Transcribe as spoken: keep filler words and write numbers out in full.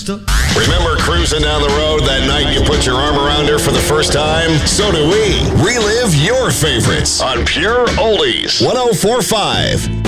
Still. Remember cruising down the road that night you put your arm around her for the first time? So do we. Relive your favorites on Pure Oldies. one oh four point five